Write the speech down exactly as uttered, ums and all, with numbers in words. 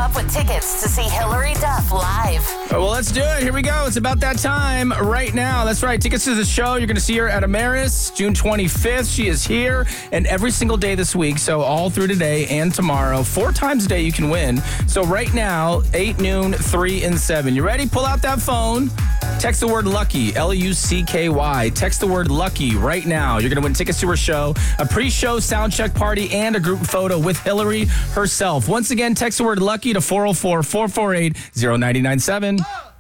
up with tickets to see Hillary Duff live. Oh, well, let's do it. Here we go. It's about that time right now. That's right. Tickets to the show. You're going to see her at Amaris June twenty-fifth. She is here and every single day this week. So all through today and tomorrow. Four times a day you can win. So right now, eight, noon, three, and seven. You ready? Pull out that phone. Text the word lucky, L U C K Y. Text the word lucky right now. You're going to win tickets to her show, a pre-show sound check party, and a group photo with Hillary herself. Once again, text the word lucky to four oh four, four four eight, oh nine nine seven.